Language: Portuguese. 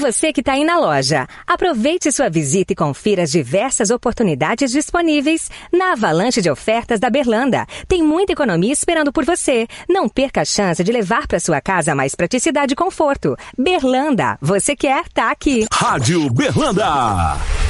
você que está aí na loja, aproveite sua visita e confira as diversas oportunidades disponíveis na avalanche de ofertas da Berlanda. Tem muita economia esperando por você. Não perca a chance de levar para sua casa mais praticidade e conforto. Berlanda, você quer, tá aqui. Rádio Berlanda.